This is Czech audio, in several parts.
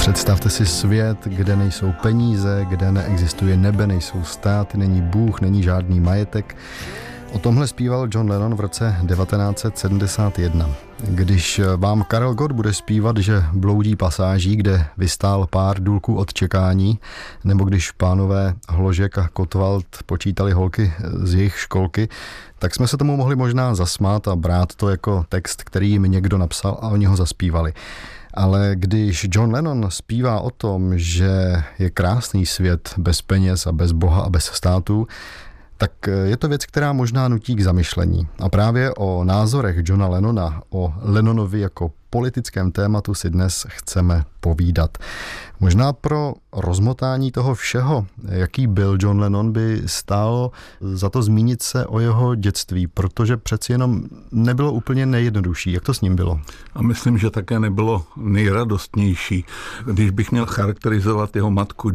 Představte si svět, kde nejsou peníze, kde neexistuje nebe, nejsou státy, není Bůh, není žádný majetek. O tomhle zpíval John Lennon v roce 1971. Když vám Karel Gott bude zpívat, že bloudí pasáží, kde vystál pár důlků od čekání, nebo když pánové Hložek a Kotwald počítali holky z jejich školky, tak jsme se tomu mohli možná zasmát a brát to jako text, který jim někdo napsal a oni ho zaspívali. Ale když John Lennon zpívá o tom, že je krásný svět bez peněz a bez Boha a bez státu, tak je to věc, která možná nutí k zamyšlení. A právě o názorech Johna Lennona, o Lennonovi jako politickém tématu si dnes chceme povídat. Možná pro rozmotání toho všeho, jaký byl John Lennon, by stálo za to zmínit se o jeho dětství, protože přeci jenom nebylo úplně nejjednodušší. Jak to s ním bylo? A myslím, že také nebylo nejradostnější. Když bych měl charakterizovat jeho matku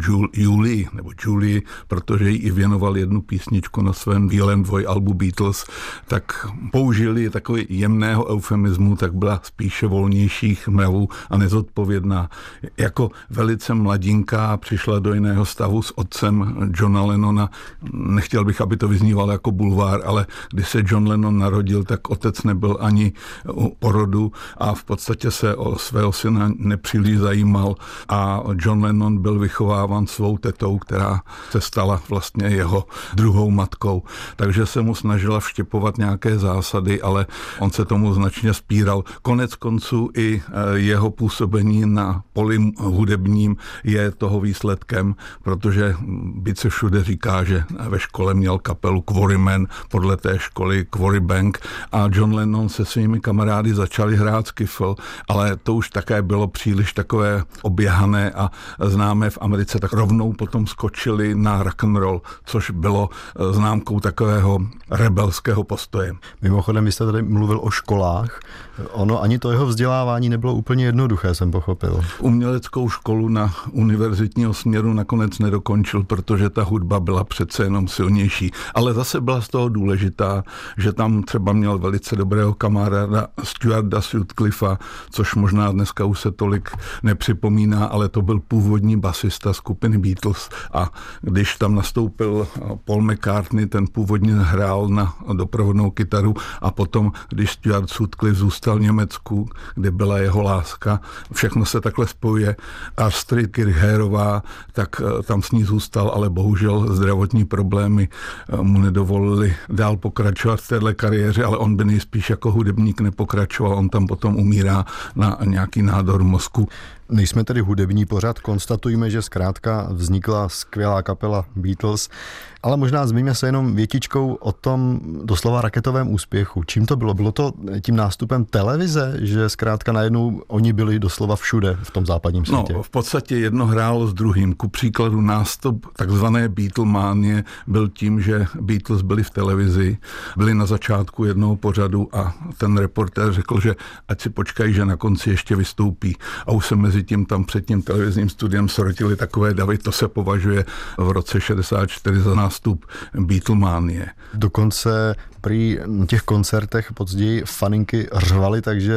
Julie, protože jí i věnoval jednu písničku na svém bílém dvojalbu Beatles, tak použili takový jemného eufemismu, tak byla spíše volnějších mravů a nezodpovědná. Jako velice mladinká přišla do jiného stavu s otcem Johna Lennona. Nechtěl bych, aby to vyznívalo jako bulvár, ale když se John Lennon narodil, tak otec nebyl ani u porodu a v podstatě se o svého syna nepříliš zajímal a John Lennon byl vychováván svou tetou, která se stala vlastně jeho druhou matkou. Takže se mu snažila vštěpovat nějaké zásady, ale on se tomu značně spíral. Konec konců i jeho působení na poli hudebním je toho výsledkem, protože byť se všude říká, že ve škole měl kapelu Quarrymen, podle té školy Quarry Bank a John Lennon se svými kamarády začali hrát skiffle, ale to už také bylo příliš takové oběhané a známé v Americe, tak rovnou potom skočili na rock and roll, což bylo známkou takového rebelského postoje. Mimochodem, vy jste tady mluvil o školách. Ono ani to jeho vzdělávání nebylo úplně jednoduché, jsem pochopil. Uměleckou školu na univerzitního směru nakonec nedokončil, protože ta hudba byla přece jenom silnější. Ale zase byla z toho důležitá, že tam třeba měl velice dobrého kamaráda Stuarta Sutcliffa, což možná dneska už se tolik nepřipomíná, ale to byl původní basista skupiny Beatles a když tam nastoupil Paul McCartney, ten původně hrál na doprovodnou kytaru a potom, když Stuart Sutcliffe zůstal v Německu, kde byla jeho láska, všechno se takhle spojuje. Astrid Kirchherová, tak tam s ní zůstal, ale bohužel zdravotní problémy mu nedovolili dál pokračovat v téhle kariéře, ale on by nejspíš jako hudebník nepokračoval, on tam potom umírá na nějaký nádor mozku. Nejsme tedy hudební pořad, konstatujeme, že zkrátka vznikla skvělá kapela Beatles, ale možná zmíníme se jenom větičkou o tom doslova raketovém úspěchu. Čím to bylo? Bylo to tím nástupem televize, že zkrátka najednou oni byli doslova všude v tom západním světě? No, v podstatě jedno hrálo s druhým. Ku příkladu nástup takzvané Beatlemanie byl tím, že Beatles byli v televizi, byli na začátku jednoho pořadu a ten reportér řekl, že ať si počkají, že na konci ještě vystoupí. A už se mezi tím tam před tím televizním studiem srotili takové davy, to se považuje v roce 64 za nástup Beatlemanie. Dokonce prý na těch koncertech později faninky řvaly, takže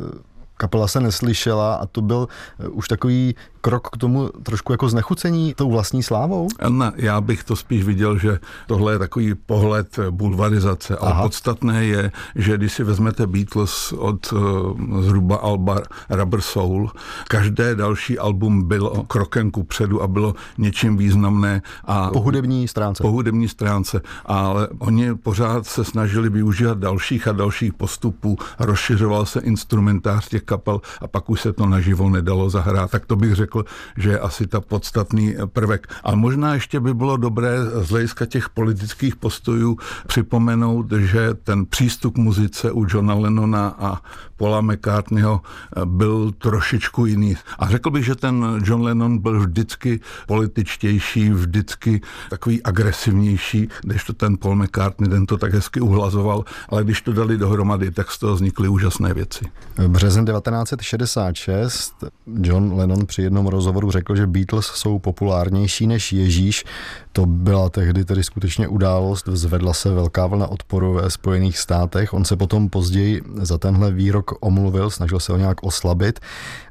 kapela se neslyšela a to byl už takový krok k tomu trošku jako znechucení tou vlastní slávou? Ne, já bych to spíš viděl, že tohle je takový pohled bulvarizace, ale podstatné je, že když si vezmete Beatles od zhruba alba Rubber Soul, každé další album bylo krokem kupředu a bylo něčím významné. A po hudební stránce. Po hudební stránce, ale oni pořád se snažili využívat dalších a dalších postupů, rozšiřoval se instrumentář těch kapel a pak už se to naživo nedalo zahrát. Tak to bych řekl, že je asi ta podstatný prvek. A možná ještě by bylo dobré z hlediska těch politických postojů připomenout, že ten přístup k muzice u Johna Lennona a Paula McCartneyho byl trošičku jiný. A řekl bych, že ten John Lennon byl vždycky političtější, vždycky takový agresivnější, když to ten Paul McCartney, ten to tak hezky uhlazoval, ale když to dali dohromady, tak z toho vznikly úžasné věci. Březen 1966 John Lennon při jednom jednom rozhovoru řekl, že Beatles jsou populárnější než Ježíš. To byla tehdy tedy skutečně událost, zvedla se velká vlna odporu ve Spojených státech. On se potom později za tenhle výrok omluvil, snažil se ho nějak oslabit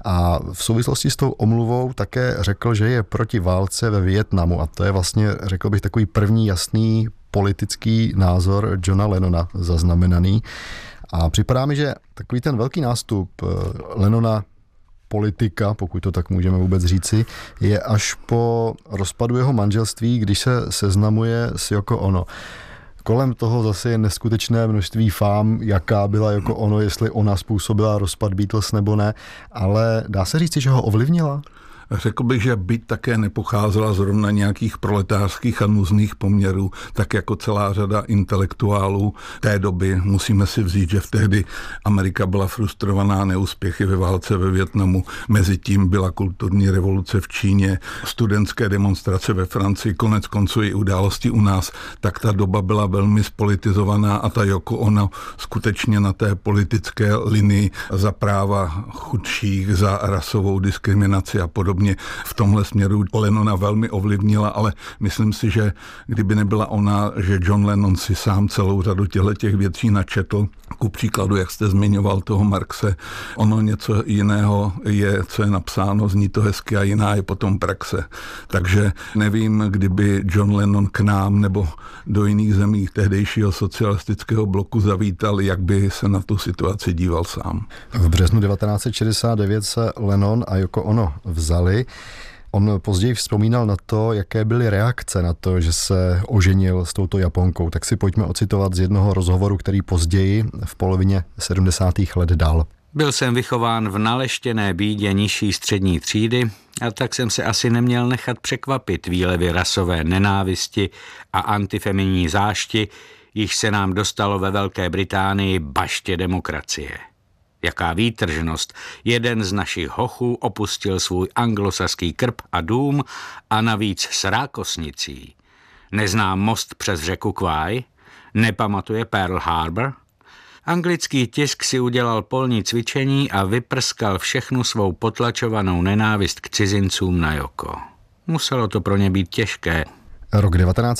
a v souvislosti s tou omluvou také řekl, že je proti válce ve Vietnamu a to je vlastně, řekl bych, takový první jasný politický názor Johna Lennona zaznamenaný. A připadá mi, že takový ten velký nástup Lennona politika, pokud to tak můžeme vůbec říci, je až po rozpadu jeho manželství, když se seznamuje s Yoko Ono. Kolem toho zase je neskutečné množství fám, jaká byla Yoko Ono, jestli ona způsobila rozpad Beatles nebo ne, ale dá se říci, že ho ovlivnila? Řekl bych, že byť také nepocházela zrovna nějakých proletářských a nuzných poměrů, tak jako celá řada intelektuálů té doby. Musíme si vzít, že v tehdy Amerika byla frustrovaná neúspěchy ve válce ve Vietnamu. Mezitím byla kulturní revoluce v Číně, studentské demonstrace ve Francii, konec konců i události u nás. Tak ta doba byla velmi spolitizovaná a ta Yoko Ono skutečně na té politické linii za práva chudších, za rasovou diskriminaci a podobně. V tomhle směru Lennona velmi ovlivnila, ale myslím si, že kdyby nebyla ona, že John Lennon si sám celou řadu těch věcí načetl, ku příkladu, jak jste zmiňoval toho Marxe, ono něco jiného je, co je napsáno, zní to hezky a jiná je potom praxe. Takže nevím, kdyby John Lennon k nám nebo do jiných zemí tehdejšího socialistického bloku zavítal, jak by se na tu situaci díval sám. V březnu 1969 se Lennon a Yoko Ono vzali. On později vzpomínal na to, jaké byly reakce na to, že se oženil s touto Japonkou. Tak si pojďme ocitovat z jednoho rozhovoru, který později v polovině 70. let dal. Byl jsem vychován v naleštěné bídě nižší střední třídy a tak jsem se asi neměl nechat překvapit výlevy rasové nenávisti a antifeminní zášti, již se nám dostalo ve Velké Británii baště demokracie. Jaká výtržnost, jeden z našich hochů opustil svůj anglosaský krb a dům a navíc s rákosnicí. Nezná most přes řeku Kwai, nepamatuje Pearl Harbor. Anglický tisk si udělal polní cvičení a vyprskal všechnu svou potlačovanou nenávist k cizincům na Yoko. Muselo to pro ně být těžké. Rok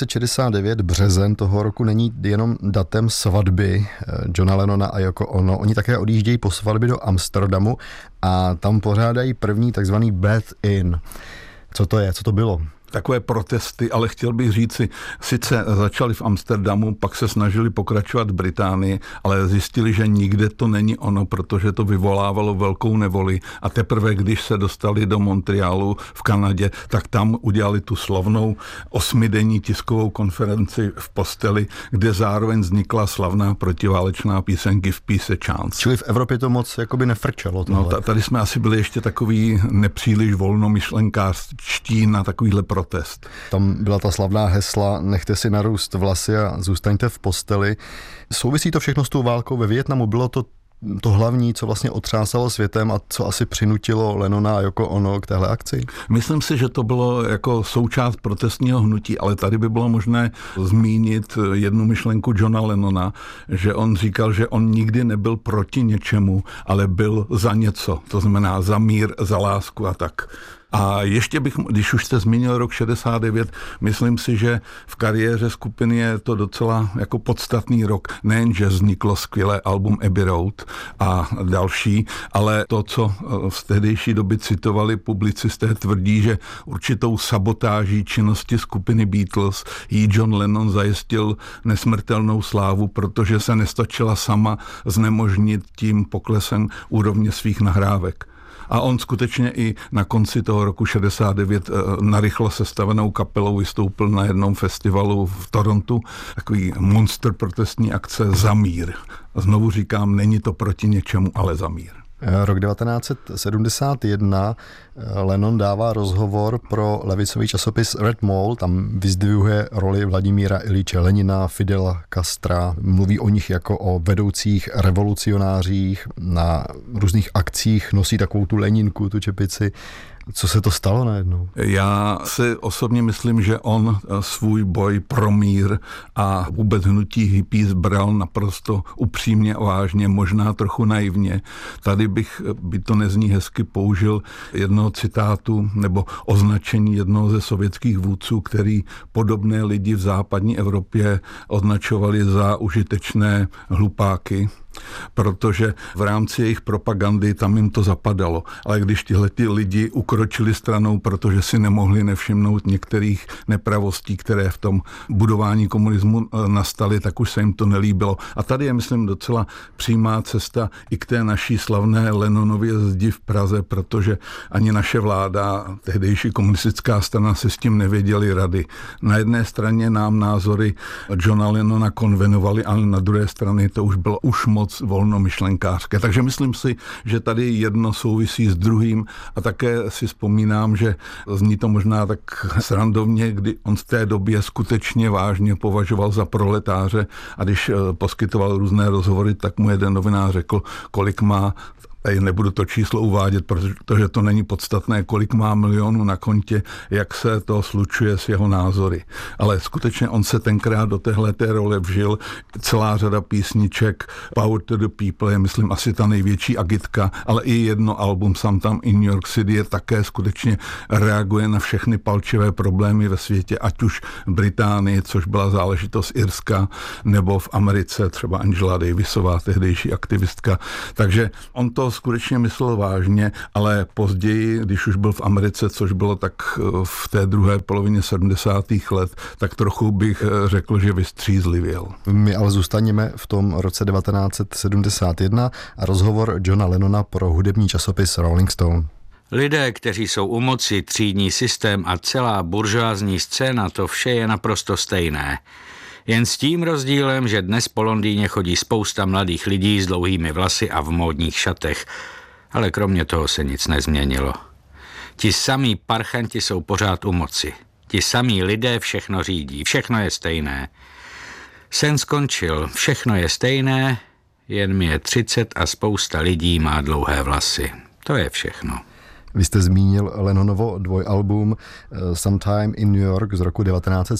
1969, březen toho roku, není jenom datem svatby Johna Lennona a Yoko Ono. Oni také odjíždějí po svatbě do Amsterdamu a tam pořádají první takzvaný Bath In. Co to je? Co to bylo? Takové protesty, ale chtěl bych říci, sice začali v Amsterdamu, pak se snažili pokračovat v Británii, ale zjistili, že nikde to není ono, protože to vyvolávalo velkou nevoli a teprve, když se dostali do Montrealu v Kanadě, tak tam udělali tu slavnou 8denní tiskovou konferenci v posteli, kde zároveň vznikla slavná protiválečná píseň Give Peace a Chance. Čili v Evropě to moc jakoby nefrčelo. No, tady jsme asi byli ještě takový nepříliš volnomyšlenkářští na takovýhle protest. Tam byla ta slavná hesla nechte si narůst vlasy a zůstaňte v posteli. Souvisí to všechno s tou válkou ve Vietnamu? Bylo to hlavní, co vlastně otřásalo světem a co asi přinutilo Lennona a Yoko Ono k téhle akci? Myslím si, že to bylo jako součást protestního hnutí, ale tady by bylo možné zmínit jednu myšlenku Johna Lennona, že on říkal, že on nikdy nebyl proti něčemu, ale byl za něco. To znamená za mír, za lásku a tak. A ještě bych, když už jste zmínil rok 69, myslím si, že v kariéře skupiny je to docela jako podstatný rok. Nejen, že vzniklo skvělé album Abbey Road a další, ale to, co v tehdejší doby citovali publicisté, tvrdí, že určitou sabotáží činnosti skupiny Beatles jí John Lennon zajistil nesmrtelnou slávu, protože se nestačila sama znemožnit tím poklesem úrovně svých nahrávek. A on skutečně i na konci toho roku 69 narychlo sestavenou kapelou vystoupil na jednom festivalu v Torontu, takový monster protestní akce za mír. Znovu říkám, není to proti něčemu, ale za mír. Rok 1971 Lennon dává rozhovor pro levicový časopis Red Mall, tam vyzdvihuje roli Vladimíra Iljiče Lenina, Fidela Castra, mluví o nich jako o vedoucích revolucionářích, na různých akcích nosí takovou tu leninku, tu čepici. Co se to stalo najednou? Já si osobně myslím, že on svůj boj pro mír a vůbec hnutí hippies bral naprosto upřímně a vážně, možná trochu naivně. Tady bych, by to nezní hezky, použil jednoho citátu nebo označení jednoho ze sovětských vůdců, který podobné lidi v západní Evropě označovali za užitečné hlupáky, protože v rámci jejich propagandy tam jim to zapadalo. Ale když tihleti lidi ukročili stranou, protože si nemohli nevšimnout některých nepravostí, které v tom budování komunismu nastaly, tak už se jim to nelíbilo. A tady je, myslím, docela přímá cesta i k té naší slavné Lennonově zdi v Praze, protože ani naše vláda, tehdejší komunistická strana, si s tím nevěděli rady. Na jedné straně nám názory Johna Lennona konvenovaly, ale na druhé straně to už bylo už moc volnomyšlenkářské. Takže myslím si, že tady jedno souvisí s druhým a také si vzpomínám, že zní to možná tak srandovně, kdy on v té době skutečně vážně považoval za proletáře a když poskytoval různé rozhovory, tak mu jeden novinář řekl, kolik má, tady nebudu to číslo uvádět, protože to není podstatné, kolik má milionů na kontě, jak se to slučuje s jeho názory. Ale skutečně on se tenkrát do téhleté role vžil. Celá řada písniček, Power to the People je, myslím, asi ta největší agitka, ale i jedno album Sometime in New York City je také skutečně reaguje na všechny palčivé problémy ve světě, ať už v Británii, což byla záležitost Irska, nebo v Americe, třeba Angela Davisová, tehdejší aktivistka. Takže on to skutečně myslel vážně, ale později, když už byl v Americe, což bylo tak v té druhé polovině 70. let, tak trochu bych řekl, že vystřízlivěl. My ale zůstaneme v tom roce 1971 a rozhovor Johna Lennona pro hudební časopis Rolling Stone. Lidé, kteří jsou u moci, třídní systém a celá buržoázní scéna, to vše je naprosto stejné. Jen s tím rozdílem, že dnes po Londýně chodí spousta mladých lidí s dlouhými vlasy a v módních šatech. Ale kromě toho se nic nezměnilo. Ti samí parchanti jsou pořád u moci. Ti samí lidé všechno řídí, všechno je stejné. Sen skončil, všechno je stejné, jen mi je 30 a spousta lidí má dlouhé vlasy. To je všechno. Vy jste zmínil Lennonovo dvojalbum Sometime in New York z roku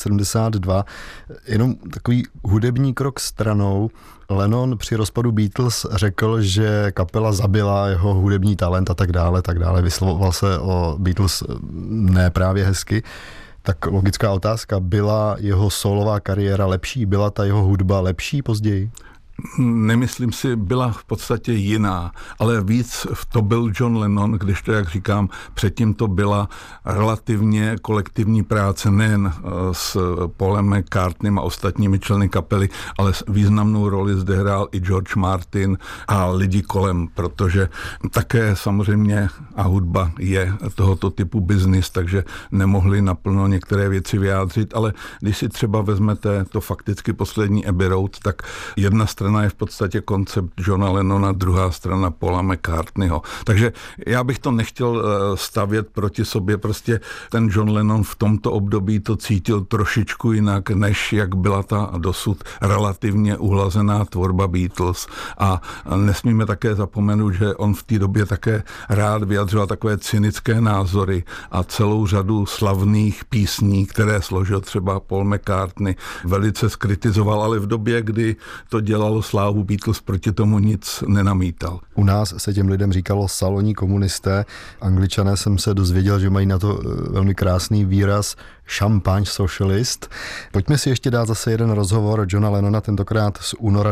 1972. Jenom takový hudební krok stranou. Lennon při rozpadu Beatles řekl, že kapela zabila jeho hudební talent a tak dále. Vyslovoval se o Beatles ne právě hezky. Tak logická otázka, byla jeho solová kariéra lepší? Byla ta jeho hudba lepší později? Nemyslím si, byla v podstatě jiná, ale víc to byl John Lennon, když to, jak říkám, předtím to byla relativně kolektivní práce nejen s Paulem McCartneym a ostatními členy kapely, ale významnou roli zde hrál i George Martin a lidi kolem, protože také samozřejmě a hudba je tohoto typu business, takže nemohli naplno některé věci vyjádřit, ale když si třeba vezmete to fakticky poslední Abbey Road, tak jedna strana je v podstatě koncept Johna Lennona, druhá strana Paula McCartneyho. Takže já bych to nechtěl stavět proti sobě, prostě ten John Lennon v tomto období to cítil trošičku jinak, než jak byla ta dosud relativně uhlazená tvorba Beatles. A nesmíme také zapomenout, že on v té době také rád vyjadřoval takové cynické názory a celou řadu slavných písní, které složil třeba Paul McCartney, velice skritizoval, ale v době, kdy to dělalo slávu Beatles, proti tomu nic nenamítal. U nás se těm lidem říkalo salonní komunisté. Angličané jsem se dozvěděl, že mají na to velmi krásný výraz champagne socialist. Pojďme si ještě dát zase jeden rozhovor Johna Lennona, tentokrát z února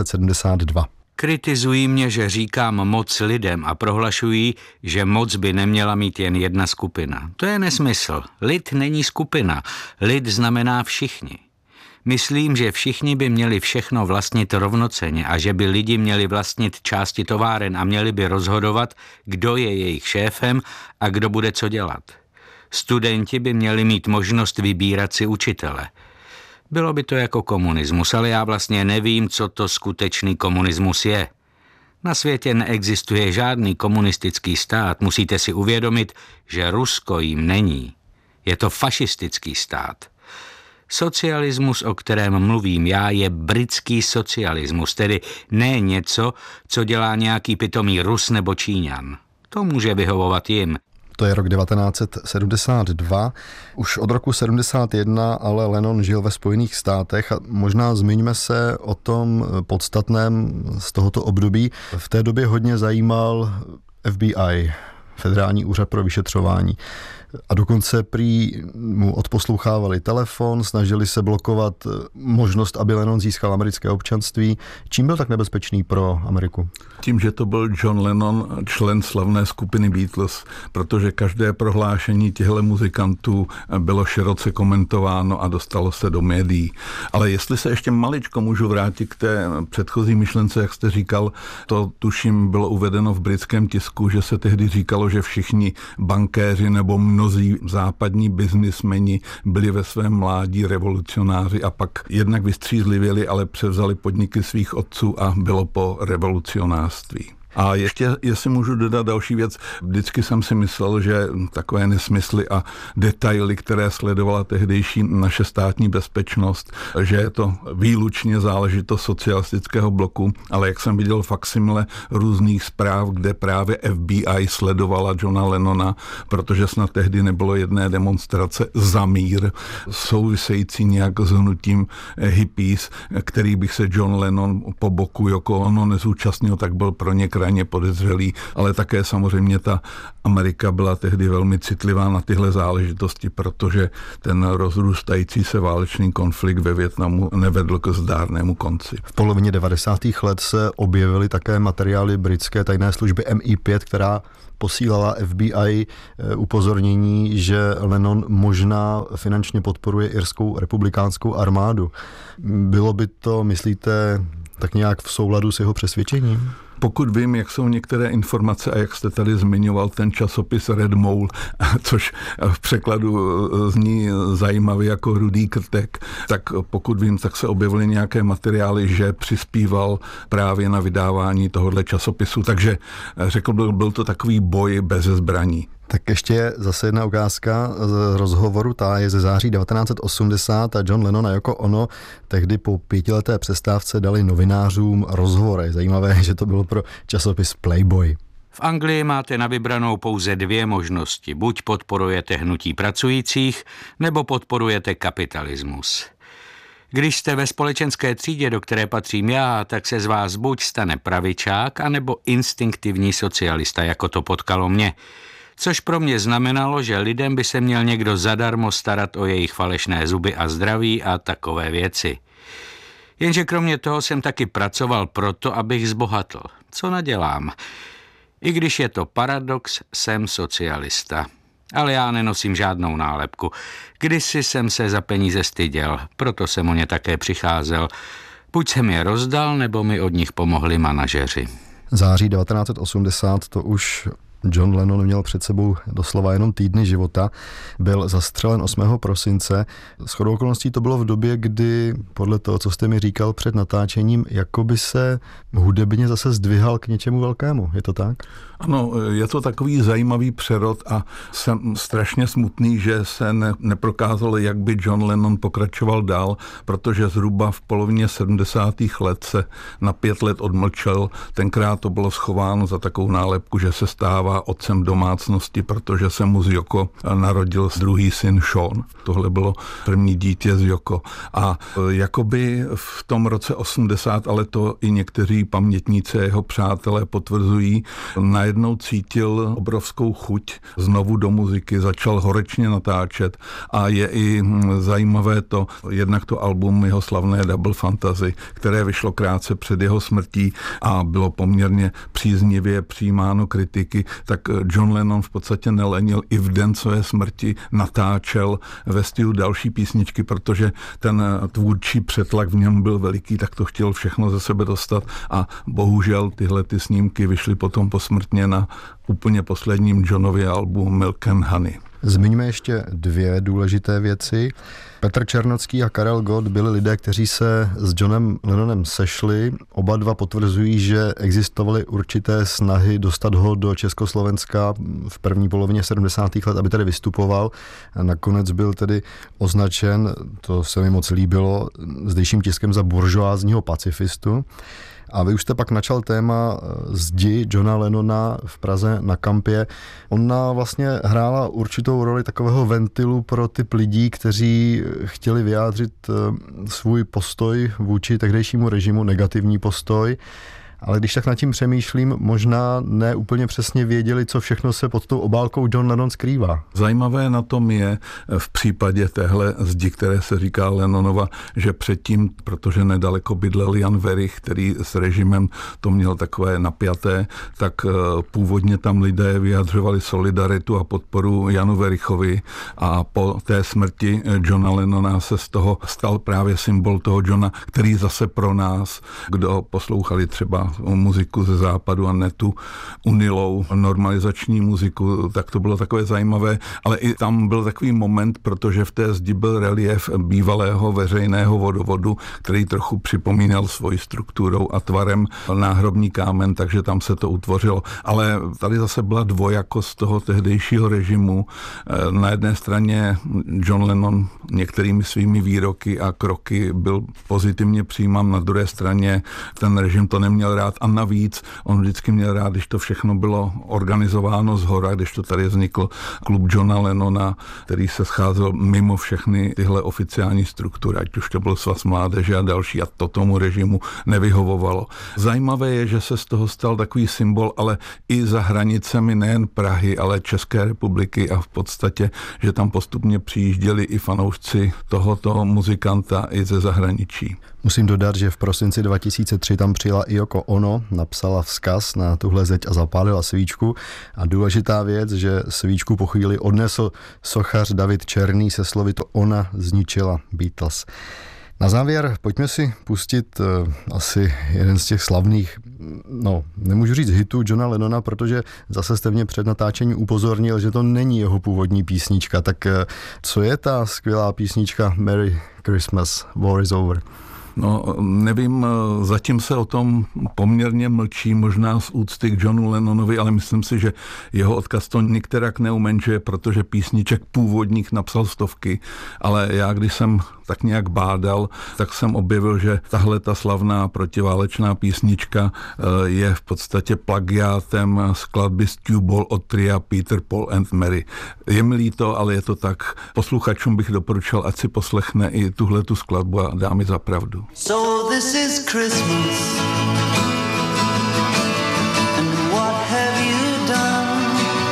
1972. Kritizují mě, že říkám moc lidem a prohlašují, že moc by neměla mít jen jedna skupina. To je nesmysl. Lid není skupina. Lid znamená všichni. Myslím, že všichni by měli všechno vlastnit rovnocenně a že by lidi měli vlastnit části továren a měli by rozhodovat, kdo je jejich šéfem a kdo bude co dělat. Studenti by měli mít možnost vybírat si učitele. Bylo by to jako komunismus, ale já vlastně nevím, co to skutečný komunismus je. Na světě neexistuje žádný komunistický stát, musíte si uvědomit, že Rusko jim není. Je to fašistický stát. Socialismus, o kterém mluvím já, je britský socialismus, tedy ne něco, co dělá nějaký pitomý Rus nebo Číňan. To může vyhovovat jim. To je rok 1972. Už od roku 71 ale Lennon žil ve Spojených státech a možná zmiňme se o tom podstatném z tohoto období. V té době hodně zajímal FBI, Federální úřad pro vyšetřování. A dokonce prý mu odposlouchávali telefon, snažili se blokovat možnost, aby Lennon získal americké občanství. Čím byl tak nebezpečný pro Ameriku? Tím, že to byl John Lennon, člen slavné skupiny Beatles, protože každé prohlášení těchto muzikantů bylo široce komentováno a dostalo se do médií. Ale jestli se ještě maličko můžu vrátit k té předchozí myšlence, jak jste říkal, to tuším bylo uvedeno v britském tisku, že se tehdy říkalo, že všichni bankéři nebo mnozí západní biznismeni byli ve svém mládí revolucionáři a pak jednak vystřízlivěli, ale převzali podniky svých otců a bylo po revolucionářství. A ještě, jestli můžu dodat další věc, vždycky jsem si myslel, že takové nesmysly a detaily, které sledovala tehdejší naše státní bezpečnost, že je to výlučně záležitost socialistického bloku, ale jak jsem viděl faksimile různých zpráv, kde právě FBI sledovala Johna Lennona, protože snad tehdy nebylo jedné demonstrace za mír, související nějak s hnutím hippies, který bych se John Lennon po boku Yoko Ono nezúčastnil, tak byl pro ně krajně podezřelý, ale také samozřejmě ta Amerika byla tehdy velmi citlivá na tyhle záležitosti, protože ten rozrůstající se válečný konflikt ve Vietnamu nevedl k zdárnému konci. V polovině 90. let se objevily také materiály britské tajné služby MI5, která posílala FBI upozornění, že Lennon možná finančně podporuje irskou republikánskou armádu. Bylo by to, myslíte, tak nějak v souladu s jeho přesvědčením? Pokud vím, jak jsou některé informace a jak jste tady zmiňoval ten časopis Red Mole, což v překladu zní zajímavě jako rudý krtek, tak pokud vím, tak se objevily nějaké materiály, že přispíval právě na vydávání tohohle časopisu, takže řekl bych, byl to takový boj bez zbraní. Tak ještě zase jedna ukázka z rozhovoru, ta je ze září 1980 a John Lennon a Yoko Ono tehdy po 5leté přestávce dali novinářům rozhovor. Je zajímavé, že to bylo pro časopis Playboy. V Anglii máte na vybranou pouze dvě možnosti. Buď podporujete hnutí pracujících, nebo podporujete kapitalismus. Když jste ve společenské třídě, do které patřím já, tak se z vás buď stane pravičák, anebo instinktivní socialista, jako to potkalo mě. Což pro mě znamenalo, že lidem by se měl někdo zadarmo starat o jejich falešné zuby a zdraví a takové věci. Jenže kromě toho jsem taky pracoval proto, abych zbohatl. Co nadělám? I když je to paradox, jsem socialista. Ale já nenosím žádnou nálepku. Kdysi jsem se za peníze styděl, proto jsem o ně také přicházel. Buď jsem je rozdal, nebo mi od nich pomohli manažeři. Září 1980 to už John Lennon měl před sebou doslova jenom týdny života, byl zastřelen 8. prosince. Shodou okolností to bylo v době, kdy podle toho, co jste mi říkal před natáčením, jakoby se hudebně zase zdvihal k něčemu velkému. Je to tak? Ano, je to takový zajímavý přerod a jsem strašně smutný, že se neprokázalo, jak by John Lennon pokračoval dál, protože zhruba v polovině 70. let se na 5 let odmlčel. Tenkrát to bylo schováno za takovou nálepku, že se stává otcem domácnosti, protože se mu z Yoko narodil druhý syn Sean. Tohle bylo první dítě z Yoko. A jakoby v tom roce 80, ale to i někteří pamětníci a jeho přátelé potvrzují, najednou cítil obrovskou chuť znovu do muziky, začal horečně natáčet a je i zajímavé to, jednak to album jeho slavné Double Fantasy, které vyšlo krátce před jeho smrtí a bylo poměrně příznivě přijímáno kritiky, tak John Lennon v podstatě nelenil, i v den své smrti natáčel ve stylu další písničky, protože ten tvůrčí přetlak v něm byl veliký, tak to chtěl všechno ze sebe dostat a bohužel tyhle ty snímky vyšly potom posmrtně na úplně posledním Johnově albu Milk and Honey. Zmiňme ještě dvě důležité věci. Petr Černocký a Karel Gott byli lidé, kteří se s Johnem Lennonem sešli. Oba dva potvrzují, že existovaly určité snahy dostat ho do Československa v první polovině 70. let, aby tady vystupoval. Nakonec byl tedy označen, to se mi moc líbilo, zdejším tiskem za buržoázního pacifistu. A vy už jste pak načal téma zdi Johna Lennona v Praze na Kampě. Ona vlastně hrála určitou roli takového ventilu pro typ lidí, kteří chtěli vyjádřit svůj postoj vůči tehdejšímu režimu, negativní postoj. Ale když tak nad tím přemýšlím, možná ne úplně přesně věděli, co všechno se pod tou obálkou John Lennon skrývá. Zajímavé na tom je v případě téhle zdi, které se říká Lennonova, že předtím, protože nedaleko bydlel Jan Werich, který s režimem to měl takové napjaté, tak původně tam lidé vyjadřovali solidaritu a podporu Janu Werichovi a po té smrti Johna Lennona se z toho stal právě symbol toho Johna, který zase pro nás, kdo poslouchali třeba muziku ze západu a ne tu unilou normalizační muziku, tak to bylo takové zajímavé, ale i tam byl takový moment, protože v té zdi byl relief bývalého veřejného vodovodu, který trochu připomínal svojí strukturou a tvarem náhrobní kámen, takže tam se to utvořilo. Ale tady zase byla dvojakost toho tehdejšího režimu. Na jedné straně John Lennon některými svými výroky a kroky byl pozitivně přijímán, na druhé straně ten režim to neměl rád a navíc on vždycky měl rád, když to všechno bylo organizováno zhora, když to tady vznikl klub Johna Lennona, který se scházel mimo všechny tyhle oficiální struktury, ať už to byl Svaz mládeže a další, a to tomu režimu nevyhovovalo. Zajímavé je, že se z toho stal takový symbol, ale i za hranicemi nejen Prahy, ale České republiky a v podstatě, že tam postupně přijížděli i fanoušci tohoto muzikanta i ze zahraničí. Musím dodat, že v prosinci 2003 tam přijela i Yoko Ono, napsala vzkaz na tuhle zeď a zapálila svíčku. A důležitá věc, že svíčku po chvíli odnesl sochař David Černý se slovy "to ona zničila Beatles". Na závěr pojďme si pustit asi jeden z těch slavných, nemůžu říct hitů Johna Lennona, protože zase jste mě před natáčením upozornil, že to není jeho původní písnička. Tak co je ta skvělá písnička Merry Christmas, War is Over? No, nevím, zatím se o tom poměrně mlčí, možná z úcty k Johnu Lennonovi, ale myslím si, že jeho odkaz to nikterak neumenšuje, protože písniček původních napsal stovky, ale já, když jsem tak nějak bádal, tak jsem objevil, že tahle ta slavná protiválečná písnička je v podstatě plagiátem skladby Stew Ball od tria Peter, Paul and Mary. Je mi líto, ale je to tak. Posluchačům bych doporučil, ať si poslechne i tuhletu skladbu a dá mi za pravdu. So this is Christmas, and what have you done?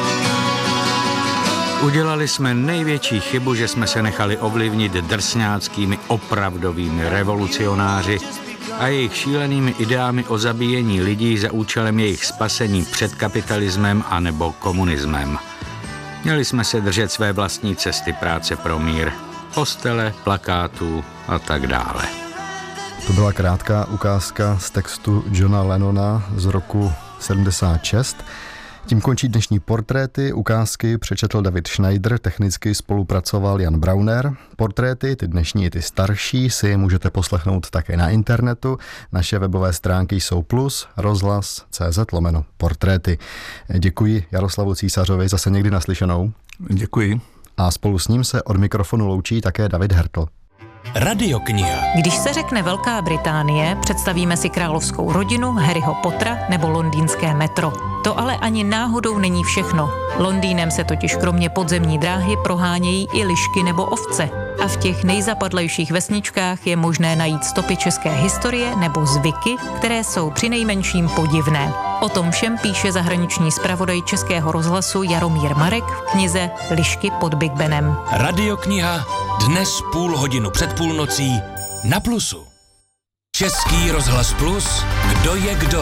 Udělali jsme největší chybu, že jsme se nechali ovlivnit drsňáckými opravdovými revolucionáři a jejich šílenými ideámi o zabíjení lidí za účelem jejich spasení před kapitalismem anebo komunismem. Měli jsme se držet své vlastní cesty práce pro mír, postele, plakátů a tak dále. To byla krátká ukázka z textu Johna Lennona z roku 76. Tím končí dnešní portréty, ukázky přečetl David Schneider, technicky spolupracoval Jan Brauner. Portréty, ty dnešní i ty starší, si můžete poslechnout také na internetu. Naše webové stránky jsou plus.rozhlas.cz/portréty. Děkuji Jaroslavu Císařovi, zase někdy naslyšenou. Děkuji. A spolu s ním se od mikrofonu loučí také David Hertl. Radiokniha. Když se řekne Velká Británie, představíme si královskou rodinu, Harryho Pottera nebo londýnské metro. To ale ani náhodou není všechno. Londýnem se totiž kromě podzemní dráhy prohánějí i lišky nebo ovce. A v těch nejzapadlejších vesničkách je možné najít stopy české historie nebo zvyky, které jsou přinejmenším podivné. O tom všem píše zahraniční zpravodaj Českého rozhlasu Jaromír Marek v knize Lišky pod Big Benem. Radiokniha dnes 0,5 před půlnocí na Plusu. Český rozhlas Plus, kdo je kdo?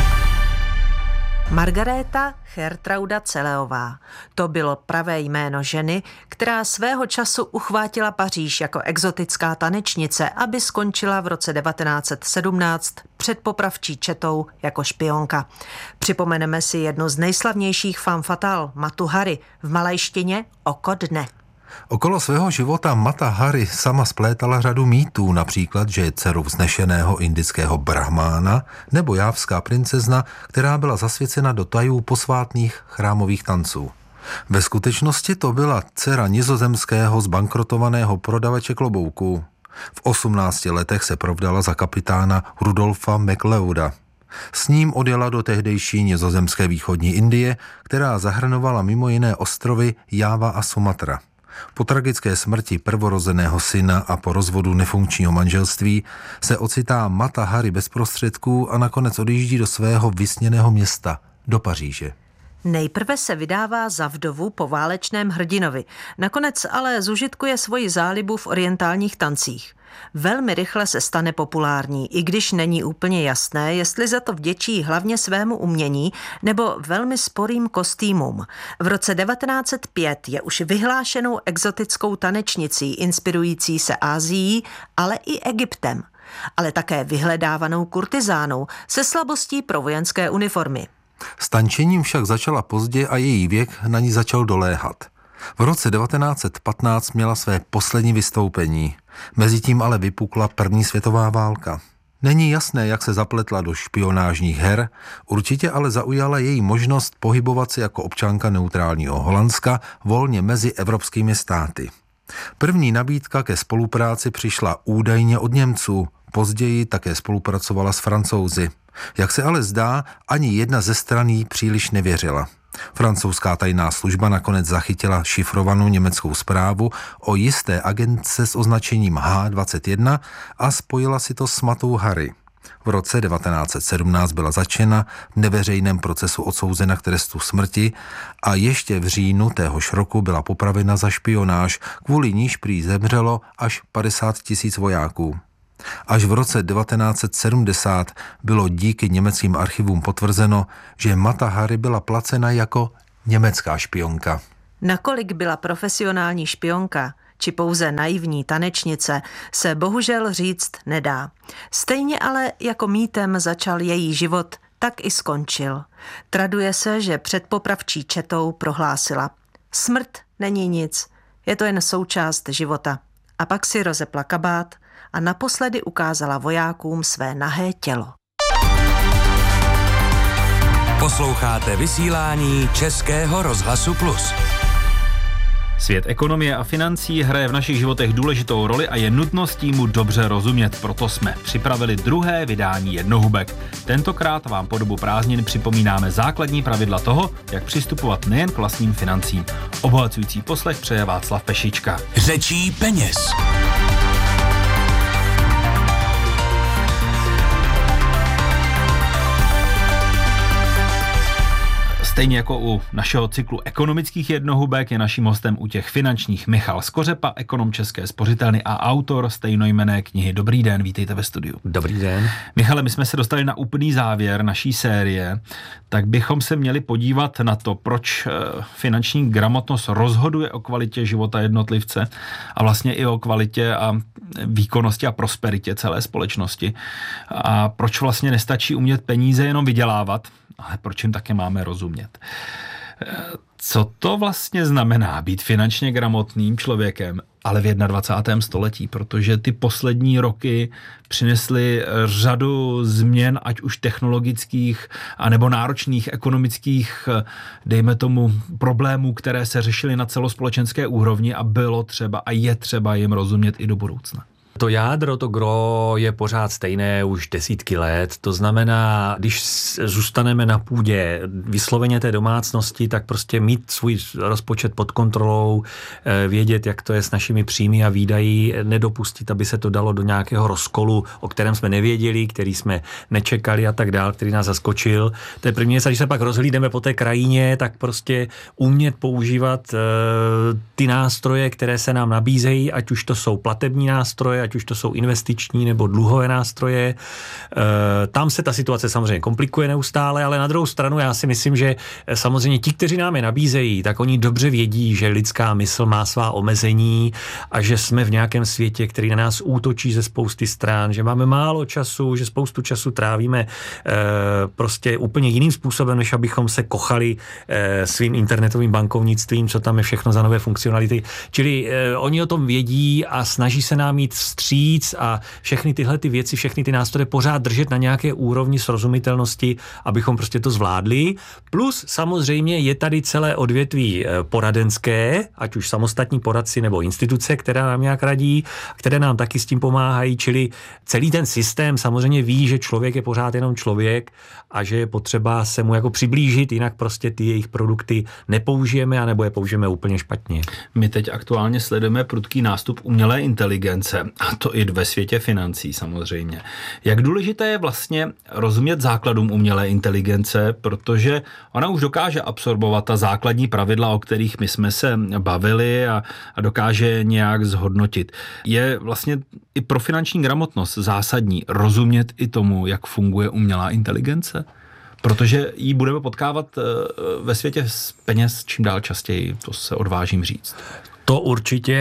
Margaréta Gertrauda Celeová. To bylo pravé jméno ženy, která svého času uchvátila Paříž jako exotická tanečnice, aby skončila v roce 1917 před popravčí četou jako špionka. Připomeneme si jednu z nejslavnějších femme fatale, Matu Hari, v malajštině Oko dne. Okolo svého života Mata Hari sama splétala řadu mýtů, například, že je dcerou vznešeného indického brahmána nebo jávská princezna, která byla zasvěcena do tajů posvátných chrámových tanců. Ve skutečnosti to byla dcera nizozemského zbankrotovaného prodavače klobouků. V 18 letech se provdala za kapitána Rudolfa McLeoda. S ním odjela do tehdejší nizozemské východní Indie, která zahrnovala mimo jiné ostrovy Jáva a Sumatra. Po tragické smrti prvorozeného syna a po rozvodu nefunkčního manželství se ocitá Mata Hari bez prostředků a nakonec odjíždí do svého vysněného města, do Paříže. Nejprve se vydává za vdovu po válečném hrdinovi, nakonec ale zužitkuje svoji zálibu v orientálních tancích. Velmi rychle se stane populární, i když není úplně jasné, jestli za to vděčí hlavně svému umění nebo velmi sporým kostýmům. V roce 1905 je už vyhlášenou exotickou tanečnicí, inspirující se Ázií, ale i Egyptem, ale také vyhledávanou kurtizánou se slabostí pro vojenské uniformy. S tančením však začala pozdě a její věk na ní začal doléhat. V roce 1915 měla své poslední vystoupení. Mezitím ale vypukla první světová válka. Není jasné, jak se zapletla do špionážních her, určitě ale zaujala její možnost pohybovat se jako občanka neutrálního Holandska volně mezi evropskými státy. První nabídka ke spolupráci přišla údajně od Němců, později také spolupracovala s Francouzi. Jak se ale zdá, ani jedna ze stran jí příliš nevěřila. Francouzská tajná služba nakonec zachytila šifrovanou německou zprávu o jisté agentce s označením H21 a spojila si to s Matou Hari. V roce 1917 byla zatčena, v neveřejném procesu odsouzena k trestu smrti a ještě v říjnu téhož roku byla popravena za špionáž, kvůli níž prý zemřelo až 50 000 vojáků. Až v roce 1970 bylo díky německým archivům potvrzeno, že Mata Hari byla placena jako německá špionka. Nakolik byla profesionální špionka či pouze naivní tanečnice, se bohužel říct nedá. Stejně ale jako mýtem začal její život, tak i skončil. Traduje se, že před popravčí četou prohlásila: smrt není nic, je to jen součást života. A pak si rozepla kabát a naposledy ukázala vojákům své nahé tělo. Posloucháte vysílání Českého rozhlasu Plus. Svět ekonomie a financí hraje v našich životech důležitou roli a je nutností mu dobře rozumět. Proto jsme připravili druhé vydání Jednohubek. Tentokrát vám po dobu prázdnin připomínáme základní pravidla toho, jak přistupovat nejen k vlastním financím. Obohacující poslech přeje Václav Pešička. Řečí peněz. Stejně jako u našeho cyklu ekonomických jednohubek je naším hostem u těch finančních Michal Skořepa, ekonom České spořitelny a autor stejnojmenné knihy. Dobrý den, vítejte ve studiu. Dobrý den. Michale, my jsme se dostali na úplný závěr naší série, tak bychom se měli podívat na to, proč finanční gramotnost rozhoduje o kvalitě života jednotlivce a vlastně i o kvalitě a výkonnosti a prosperitě celé společnosti. A proč vlastně nestačí umět peníze jenom vydělávat, ale proč jim také máme rozumět. Co to vlastně znamená být finančně gramotným člověkem, ale v 21. století, protože ty poslední roky přinesly řadu změn, ať už technologických, anebo náročných ekonomických, dejme tomu, problémů, které se řešily na celospolečenské úrovni a bylo třeba a je třeba jim rozumět i do budoucna. To jádro, to gro je pořád stejné už desítky let. To znamená, když zůstaneme na půdě vysloveně té domácnosti, tak prostě mít svůj rozpočet pod kontrolou, vědět, jak to je s našimi příjmy a výdaji, nedopustit, aby se to dalo do nějakého rozkolu, o kterém jsme nevěděli, který jsme nečekali a tak dál, který nás zaskočil. To je první věc. A když se pak rozhlídeme po té krajině, tak prostě umět používat ty nástroje, které se nám nabízejí, ať už to jsou platební nástroje, ať už to jsou investiční nebo dluhové nástroje. Tam se ta situace samozřejmě komplikuje neustále, ale na druhou stranu já si myslím, že samozřejmě ti, kteří nám je nabízejí, tak oni dobře vědí, že lidská mysl má svá omezení a že jsme v nějakém světě, který na nás útočí ze spousty stran, že máme málo času, že spoustu času trávíme prostě úplně jiným způsobem, než abychom se kochali svým internetovým bankovnictvím, co tam je všechno za nové funkcionality. Čili oni o tom vědí a snaží se nám mít vstříc a všechny tyhle ty věci, všechny ty nástroje pořád držet na nějaké úrovni srozumitelnosti, abychom prostě to zvládli. Plus samozřejmě je tady celé odvětví poradenské, ať už samostatní poradci nebo instituce, které nám nějak radí, které nám taky s tím pomáhají, čili celý ten systém samozřejmě ví, že člověk je pořád jenom člověk a že je potřeba se mu jako přiblížit, jinak prostě ty jejich produkty nepoužijeme anebo je použijeme úplně špatně. My teď aktuálně sledujeme prudký nástup umělé inteligence, a to i ve světě financí samozřejmě. Jak důležité je vlastně rozumět základům umělé inteligence, protože ona už dokáže absorbovat ta základní pravidla, o kterých my jsme se bavili a dokáže nějak zhodnotit. Je vlastně i pro finanční gramotnost zásadní rozumět i tomu, jak funguje umělá inteligence? Protože ji budeme potkávat ve světě z peněz čím dál častěji, to se odvážím říct. To určitě.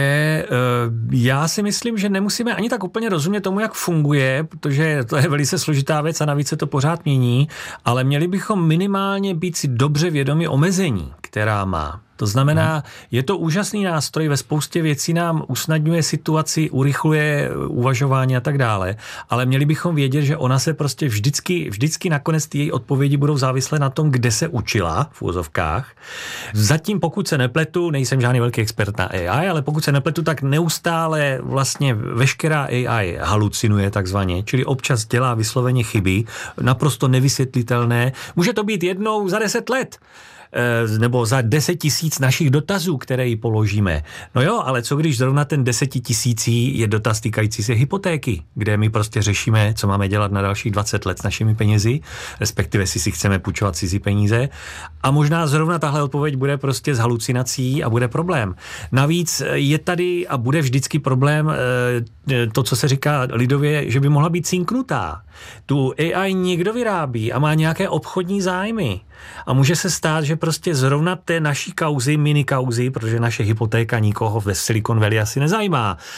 Já si myslím, že nemusíme ani tak úplně rozumět tomu, jak funguje, protože to je velice složitá věc a navíc se to pořád mění, ale měli bychom minimálně být si dobře vědomi omezení, která má. To znamená, je to úžasný nástroj, ve spoustě věcí nám usnadňuje situaci, urychluje uvažování a tak dále, ale měli bychom vědět, že ona se prostě vždycky nakonec ty její odpovědi budou závislé na tom, kde se učila v úvozovkách. Zatím, pokud se nepletu, nejsem žádný velký expert na AI, ale pokud se nepletu, tak neustále vlastně veškerá AI halucinuje takzvaně, čili občas dělá vysloveně chyby, naprosto nevysvětlitelné. Může to být jednou za 10 let. Nebo za 10 000 našich dotazů, které jí položíme. No jo, ale co když zrovna ten 10 000 je dotaz týkající se hypotéky, kde my prostě řešíme, co máme dělat na dalších 20 let s našimi penězi, respektive si chceme půjčovat cizí peníze. A možná zrovna tahle odpověď bude prostě s halucinací a bude problém. Navíc je tady a bude vždycky problém to, co se říká lidově, že by mohla být cinknutá. Tu AI někdo vyrábí a má nějaké obchodní zájmy. A může se stát, že prostě zrovna té naší kauzy, mini kauzy, protože naše hypotéka nikoho ve Silicon Valley asi nezajímá,